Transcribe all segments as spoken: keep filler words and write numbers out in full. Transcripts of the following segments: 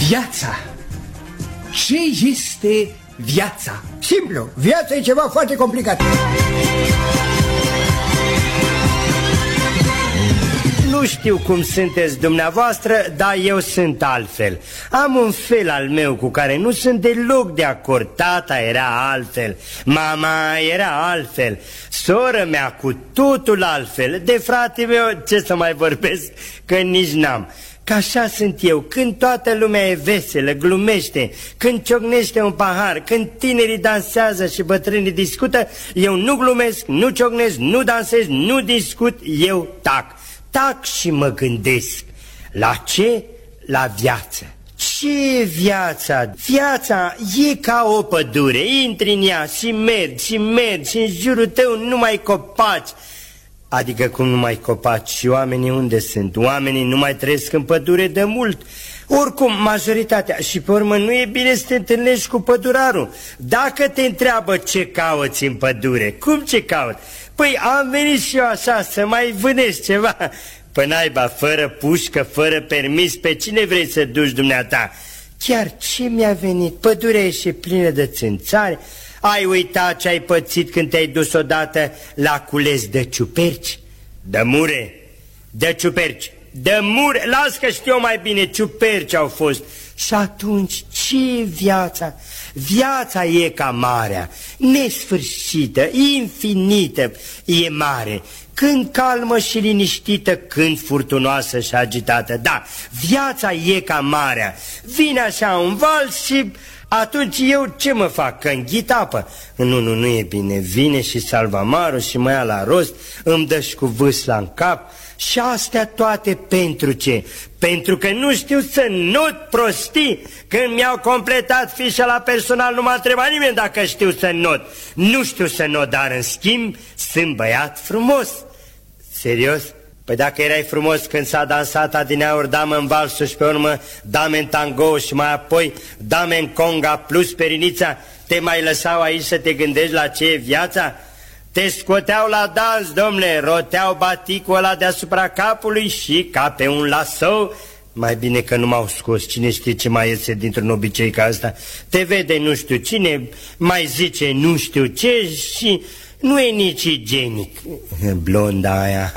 Viața. Ce este viața? Simplu, viața e ceva foarte complicat. Nu știu cum sunteți dumneavoastră, dar eu sunt altfel. Am un fel al meu cu care nu sunt deloc de acord. Tata era altfel, mama era altfel, sora mea cu totul altfel. De frate meu, ce să mai vorbesc, că nici n-am. Că așa sunt eu, când toată lumea e veselă, glumește, când ciocnește un pahar, când tinerii dansează și bătrânii discută, eu nu glumesc, nu ciocnesc, nu dansez, nu discut, eu tac. Tac și mă gândesc. La ce? La viață. Ce viața? Viața e ca o pădure. Intri în ea și mergi și mergi și în jurul tău numai copaci. Adică cum numai copaci? Și oamenii unde sunt? Oamenii nu mai trăiesc în pădure de mult. Oricum, majoritatea. Și pe urmă nu e bine să te întâlnești cu pădurarul. Dacă te întreabă ce cauți în pădure, cum ce caut? Păi am venit și eu așa să mai vânezi ceva. Păi naiba, fără pușcă, fără permis, pe cine vrei să duci dumneata? Chiar ce mi-a venit? Pădurea e și plină de țânțari. Ai uitat ce ai pățit când te-ai dus odată la cules de ciuperci? De mure, de ciuperci, de mure, las că știu mai bine, ciuperci au fost. Și atunci ce viața? Viața e ca marea, nesfârșită, infinită, e mare, când calmă și liniștită, când furtunoasă și agitată. Da, viața e ca marea, vine așa un val și atunci eu ce mă fac? Că înghit apă? Nu, nu, nu e bine, vine și salvamarul și mă ia la rost, îmi dă și cu vâsla în cap. Și astea toate pentru ce? Pentru că nu știu să not prostii. Când mi-au completat fișa la personal nu m-a întrebat nimeni dacă știu să not. Nu știu să not, dar în schimb sunt băiat frumos. Serios? Păi dacă erai frumos când s-a dansat adineauri damă în valsul și pe urmă dame în tango și mai apoi dame în conga plus perinița, te mai lăsau aici să te gândești la ce e viața? Te scoteau la dans, domnule, roteau baticul ăla deasupra capului și ca pe un lasou. Mai bine că nu m-au scos, cine știe ce mai iese dintr-un obicei ca ăsta. Te vede nu știu cine, mai zice nu știu ce și nu e nici igienic. Blonda aia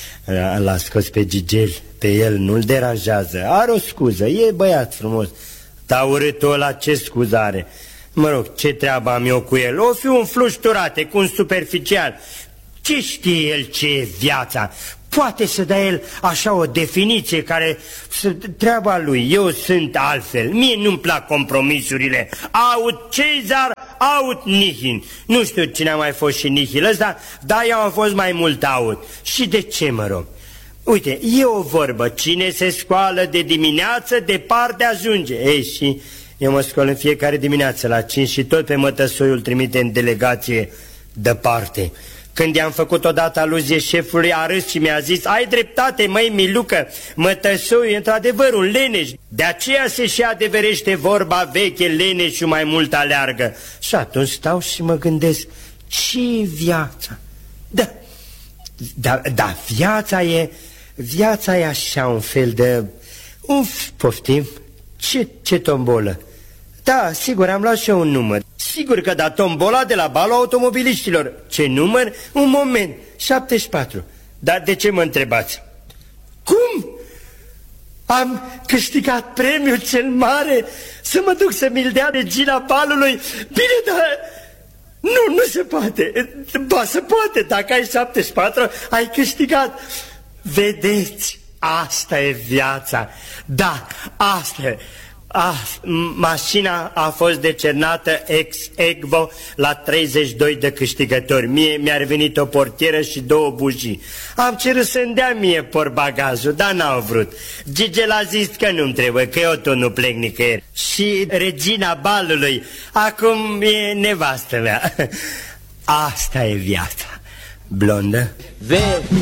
l-a scos pe Gigel, pe el nu-l deranjează, are o scuză, e băiat frumos. Dar urâtul ăla ce scuză are? Mă rog, ce treabă am eu cu el? O fi un flușturate, cu un superficial. Ce știe el ce e viața? Poate să dea el așa o definiție care să treaba lui. Eu sunt altfel, mie nu-mi plac compromisurile. Aut Cezar, aut nihil. Nu știu cine a mai fost și nihil ăsta, dar eu am fost mai mult aut. Și de ce, mă rog? Uite, e o vorbă, cine se scoală de dimineață, departe ajunge. Ei, și eu mă scol în fiecare dimineață la cinci și tot pe mătăsoiul trimite în delegație departe. Când i-am făcut odată aluzie șefului, a râs și mi-a zis: ai dreptate, măi, Milucă, mătăsoiul e într-adevăr un leneș. De aceea se și adeverește vorba veche, leneșul mai mult aleargă. Și atunci stau și mă gândesc, ce viața? Da, da, da, viața e, viața e așa un fel de, uf, poftim, ce, ce tombolă. Da, sigur, am luat și eu un număr. Sigur că da, tombola de la balul automobiliștilor. Ce număr? Un moment, șaptezeci și patru. Dar de ce mă întrebați? Cum? Am câștigat premiul cel mare? Să mă duc să mi-l dea regina balului? Bine, dar nu, nu se poate. Ba, se poate, dacă ai șaptezeci și patru, ai câștigat. Vedeți, asta e viața. Da, asta e. Ah, mașina a fost decernată ex aequo la treizeci și doi de câștigători. Mie mi-a venit o portieră și două bujii. Am cerut să-mi dea mie portbagajul, dar n-au vrut. Gigel a zis că nu-mi trebuie, că eu tot nu plec nicăieri. Și regina balului acum e nevastă mea. Asta e viața. Blondă? Ve